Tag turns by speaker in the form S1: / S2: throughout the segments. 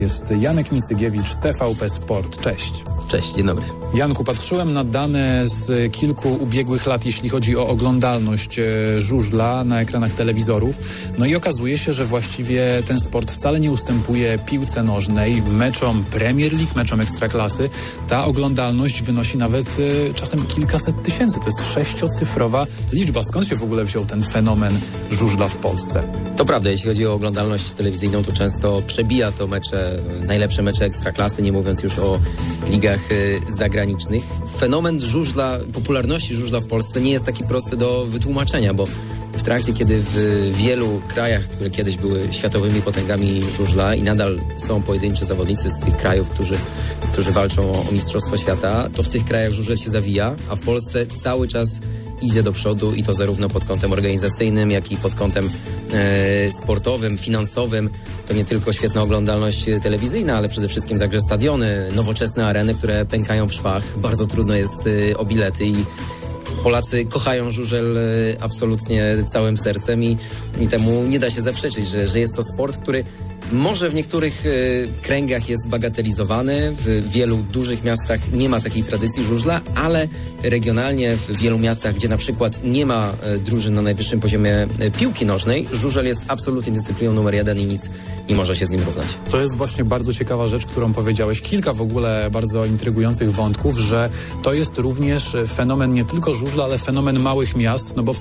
S1: Jest Janek Micygiewicz, TVP Sport. Cześć.
S2: Cześć, dzień dobry.
S1: Janku, patrzyłem na dane z kilku ubiegłych lat, jeśli chodzi o oglądalność żużla na ekranach telewizorów. No i okazuje się, że właściwie ten sport wcale nie ustępuje piłce nożnej, meczom Premier League, meczom Ekstraklasy. Ta oglądalność wynosi nawet czasem kilkaset tysięcy. To jest 6-cyfrowa liczba. Skąd się w ogóle wziął ten fenomen żużla w Polsce?
S2: To prawda, jeśli chodzi o oglądalność telewizyjną, to często przebija to najlepsze mecze Ekstraklasy, nie mówiąc już o ligach zagranicznych. Fenomen żużla, popularności żużla w Polsce nie jest taki prosty do wytłumaczenia, bo w trakcie, kiedy w wielu krajach, które kiedyś były światowymi potęgami żużla i nadal są pojedynczy zawodnicy z tych krajów, którzy walczą o Mistrzostwo Świata, to w tych krajach żużel się zawija, a w Polsce cały czas idzie do przodu i to zarówno pod kątem organizacyjnym, jak i pod kątem sportowym, finansowym. To nie tylko świetna oglądalność telewizyjna, ale przede wszystkim także stadiony, nowoczesne areny, które pękają w szwach. Bardzo trudno jest o bilety i Polacy kochają żużel absolutnie całym sercem i temu nie da się zaprzeczyć, że jest to sport, który może w niektórych kręgach jest bagatelizowany, w wielu dużych miastach nie ma takiej tradycji żużla, ale regionalnie w wielu miastach, gdzie na przykład nie ma drużyn na najwyższym poziomie piłki nożnej, żużel jest absolutnie dyscypliną numer 1 i nic nie może się z nim równać.
S1: To jest właśnie bardzo ciekawa rzecz, którą powiedziałeś. Kilka w ogóle bardzo intrygujących wątków, że to jest również fenomen nie tylko żużla, ale fenomen małych miast, no bo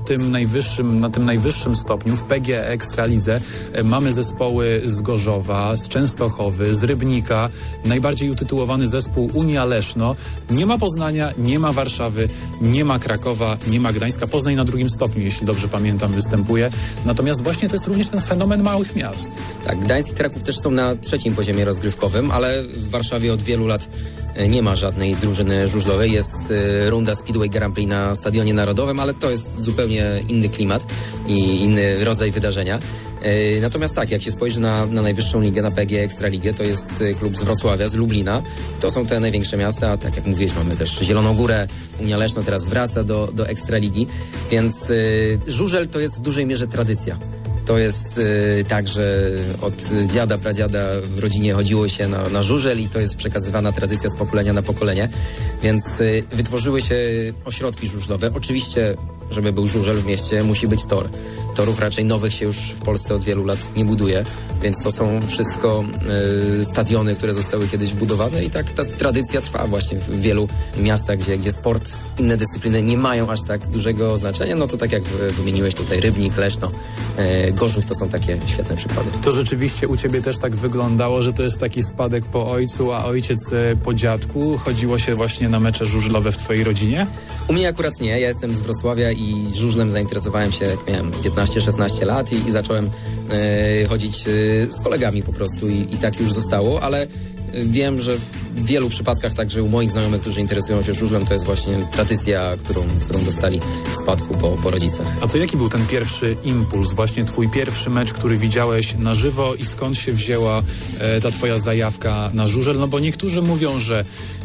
S1: na tym najwyższym stopniu, w PGE Ekstralidze mamy zespoły z Gorzowa, z Częstochowy, z Rybnika, najbardziej utytułowany zespół Unia Leszno. Nie ma Poznania, nie ma Warszawy, nie ma Krakowa, nie ma Gdańska. Poznań na drugim stopniu, jeśli dobrze pamiętam, występuje. Natomiast właśnie to jest również ten fenomen małych miast.
S2: Tak, Gdańsk i Kraków też są na 3. poziomie rozgrywkowym, ale w Warszawie od wielu lat nie ma żadnej drużyny żużlowej. Jest runda Speedway Grand Prix na Stadionie Narodowym, ale to jest zupełnie inny klimat i inny rodzaj wydarzenia. Natomiast tak, jak się spojrzy na najwyższą ligę, na PGE Ekstraligę, to jest klub z Wrocławia, z Lublina. To są te największe miasta, a tak jak mówiłeś, mamy też Zieloną Górę, Unia Leszno teraz wraca do Ekstraligi, więc żużel to jest w dużej mierze tradycja. To jest tak, że od dziada, pradziada w rodzinie chodziło się na żużel i to jest przekazywana tradycja z pokolenia na pokolenie, więc wytworzyły się ośrodki żużlowe. Oczywiście, żeby był żużel w mieście, musi być tor. Torów raczej nowych się już w Polsce od wielu lat nie buduje, więc to są wszystko stadiony, które zostały kiedyś wbudowane i tak ta tradycja trwa właśnie w wielu miastach, gdzie sport, inne dyscypliny nie mają aż tak dużego znaczenia. No to tak jak wymieniłeś tutaj Rybnik, Leszno, Gorzów, to są takie świetne przykłady.
S1: To rzeczywiście u ciebie też tak wyglądało, że to jest taki spadek po ojcu, a ojciec po dziadku. Chodziło się właśnie na mecze żużlowe w twojej rodzinie?
S2: U mnie akurat nie. Ja jestem z Wrocławia i żużlem zainteresowałem się, jak miałem 15-16 lat i zacząłem chodzić z kolegami po prostu i tak już zostało, ale wiem, że w wielu przypadkach także u moich znajomych, którzy interesują się żużlem, to jest właśnie tradycja, którą dostali w spadku po rodzicach.
S1: A to jaki był ten pierwszy impuls, właśnie twój pierwszy mecz, który widziałeś na żywo i skąd się wzięła ta twoja zajawka na żużel? No bo niektórzy mówią, że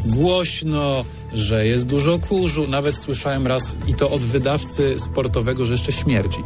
S1: głośno, że jest dużo kurzu. Nawet słyszałem raz i to od wydawcy sportowego, że jeszcze śmierdzi.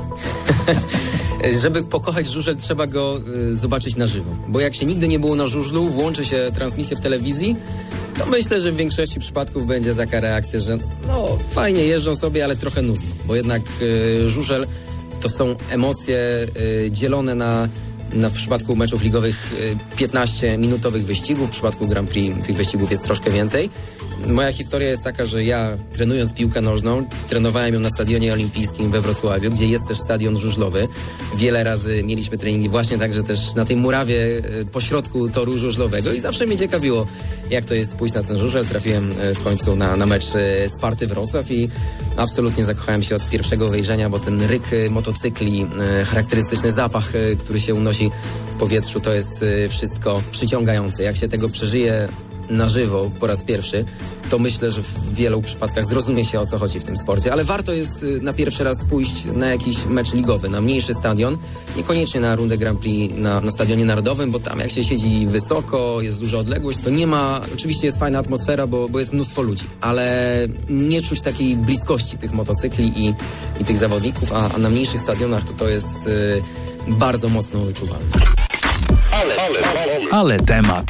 S2: Żeby pokochać żużel, trzeba go zobaczyć na żywo. Bo jak się nigdy nie było na żużlu, włączy się transmisję w telewizji, to myślę, że w większości przypadków będzie taka reakcja, że no fajnie jeżdżą sobie, ale trochę nudno. Bo jednak żużel to są emocje dzielone w przypadku meczów ligowych 15-minutowych wyścigów, w przypadku Grand Prix tych wyścigów jest troszkę więcej. Moja historia jest taka, że ja trenując piłkę nożną, trenowałem ją na Stadionie Olimpijskim we Wrocławiu, gdzie jest też stadion żużlowy. Wiele razy mieliśmy treningi właśnie także też na tej murawie pośrodku toru żużlowego i zawsze mnie ciekawiło, jak to jest pójść na ten żużel. Trafiłem w końcu na mecz Sparty Wrocław i absolutnie zakochałem się od pierwszego wejrzenia, bo ten ryk motocykli, charakterystyczny zapach, który się unosi w powietrzu, to jest wszystko przyciągające. Jak się tego przeżyje na żywo po raz pierwszy, to myślę, że w wielu przypadkach zrozumie się, o co chodzi w tym sporcie, ale warto jest na pierwszy raz pójść na jakiś mecz ligowy, na mniejszy stadion, niekoniecznie na rundę Grand Prix na Stadionie Narodowym, bo tam jak się siedzi wysoko, jest duża odległość, to nie ma, oczywiście jest fajna atmosfera, bo jest mnóstwo ludzi, ale nie czuć takiej bliskości tych motocykli i tych zawodników, a na mniejszych stadionach to jest bardzo mocno wyczuwalne.
S3: Ale
S1: Ale temat.